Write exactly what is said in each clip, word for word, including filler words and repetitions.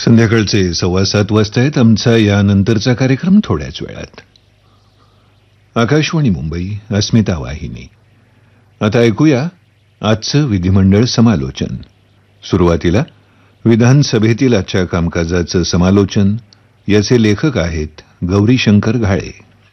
संध्याकाळचे सव्वा सात वाजता आहेत. आमचा यानंतरचा कार्यक्रम थोड्याच वेळात. आकाशवाणी मुंबई, अस्मिता वाहिनी. आता ऐकूया आजचं विधिमंडळ समालोचन. सुरुवातीला विधानसभेतील आजच्या कामकाजाचं समालोचन. याचे लेखक आहेत गौरीशंकर घाळे.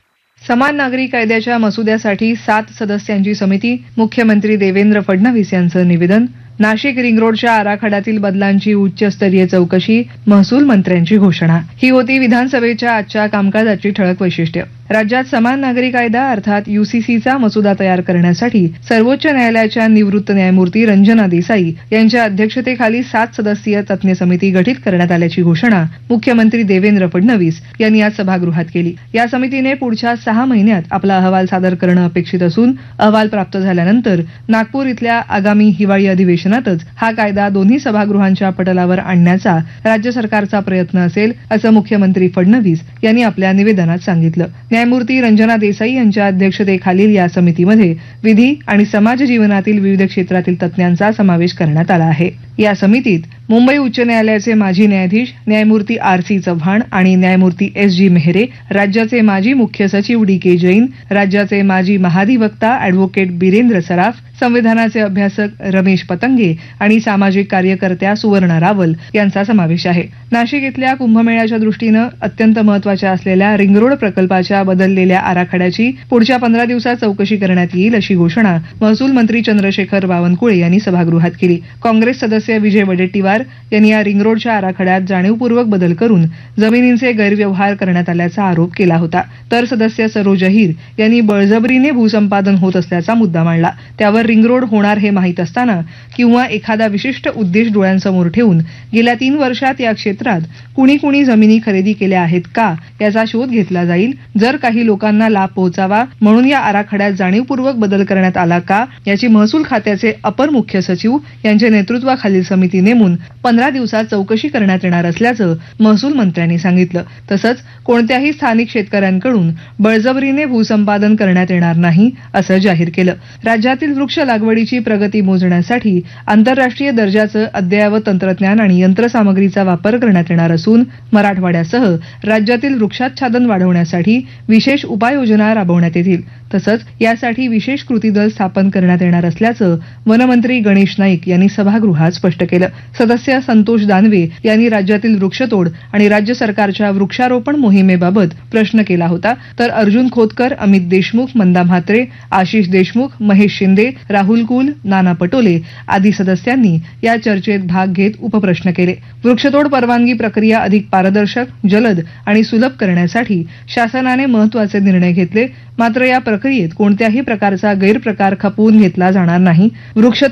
समान नागरी कायद्याच्या मसुद्यासाठी सात सदस्यांची समिती, मुख्यमंत्री देवेंद्र फडणवीस यांचं निवेदन. नाशिक रिंग रोडच्या आराखड्यातील बदलांची उच्चस्तरीय चौकशी, महसूल मंत्र्यांची घोषणा. ही होती विधानसभेच्या आजच्या कामकाजाची ठळक वैशिष्ट्य. राज्यात समान नागरी कायदा अर्थात यूसीसीचा मसुदा तयार करण्यासाठी सर्वोच्च न्यायालयाच्या निवृत्त न्यायमूर्ती रंजना देसाई यांच्या अध्यक्षतेखाली सात सदस्यीय तज्ज्ञ समिती गठीत करण्यात आल्याची घोषणा मुख्यमंत्री देवेंद्र फडणवीस यांनी आज सभागृहात केली. या समितीने पुढच्या सहा महिन्यात आपला अहवाल सादर करणं अपेक्षित असून अहवाल प्राप्त झाल्यानंतर नागपूर इथल्या आगामी हिवाळी अधिवेशनातच हा कायदा दोन्ही सभागृहांच्या पटलावर आणण्याचा राज्य सरकारचा प्रयत्न असेल, असं मुख्यमंत्री फडणवीस यांनी आपल्या निवेदनात सांगितलं. न्यायमूर्ती रंजना देसाई यांच्या अध्यक्षतेखालील या समितीमध्ये विधी आणि समाज जीवनातील विविध क्षेत्रातील तज्ज्ञांचा समावेश करण्यात आला आहे. या समितीत मुंबई उच्च न्यायालयाचे माजी न्यायाधीश न्यायमूर्ती आर सी चव्हाण आणि न्यायमूर्ती एस जी मेहरे, राज्याचे माजी मुख्य सचिव डी के जैन, राज्याचे माजी महाधिवक्ता अॅडव्होकेट बिरेंद्र सराफ, संविधानाचे अभ्यासक रमेश पतंगे आणि सामाजिक कार्यकर्त्या सुवर्णा रावल यांचा समावेश आहे. नाशिक इथल्या कुंभमेळ्याच्या दृष्टीनं अत्यंत महत्वाच्या असलेल्या रिंग रोड प्रकल्पाच्या बदललेल्या आराखड्याची पुढच्या पंधरा दिवसात चौकशी करण्यात येईल, अशी घोषणा महसूल मंत्री चंद्रशेखर बावनकुळे यांनी सभागृहात केली. काँग्रेस सदस्य विजय वडेट्टीवार यांनी या रिंग रोडच्या आराखड्यात जाणीवपूर्वक बदल करून जमिनींचे गैरव्यवहार करण्यात आल्याचा आरोप केला होता. तर सदस्य सरोज अहिर यांनी बळजबरीने भूसंपादन होत असल्याचा मुद्दा मांडला. त्यावर रिंग रोड होणार हे माहीत असताना किंवा एखादा विशिष्ट उद्देश डोळ्यांसमोर ठेवून गेल्या तीन वर्षात या क्षेत्रात कुणी कुणी जमिनी खरेदी केल्या आहेत का, याचा शोध घेतला जाईल. जर काही लोकांना लाभ पोहोचावा म्हणून या आराखड्यात जाणीवपूर्वक बदल करण्यात आला का, याची महसूल खात्याचे अपर मुख्य सचिव यांच्या नेतृत्वाखालील समिती नेमून पंधरा दिवसात चौकशी करण्यात येणार असल्याचं महसूल मंत्र्यांनी सांगितलं. तसंच कोणत्याही स्थानिक शेतकऱ्यांकडून बळजबरीने भूसंपादन करण्यात येणार नाही, असं जाहीर केलं. राज्यातील वृक्ष लागवडीची प्रगती मोजण्यासाठी आंतरराष्ट्रीय दर्जाचं अद्ययावत तंत्रज्ञान आणि यंत्रसामग्रीचा वापर करण्यात येणार असून मराठवाड्यासह राज्यातील वृक्षाच्छादन वाढवण्यासाठी विशेष उपाययोजना राबवण्यात येतील. तसंच यासाठी विशेष कृती दल स्थापन करण्यात येणार असल्याचं वनमंत्री गणेश नाईक यांनी सभागृहात स्पष्ट केलं. सदस्य संतोष दानवे यांनी राज्यातील वृक्षतोड आणि राज्य सरकारच्या वृक्षारोपण मोहिमेबाबत प्रश्न केला होता. तर अर्जुन खोतकर, अमित देशमुख, मंदा म्हात्रे, आशिष देशमुख, महेश शिंदे, राहुल कुल, नाना पटोले आदी सदस्यांनी या चर्चेत भाग घेत उपप्रश्न केले. वृक्षतोड परवानगी प्रक्रिया अधिक पारदर्शक, जलद आणि सुलभ करण्यासाठी शासनाने महत्वाचे निर्णय घेतले. मात्र या प्रक्रियेत कोणत्याही प्रकारचा गैरप्रकार खपवून घेतला जाणार नाही. वृक्ष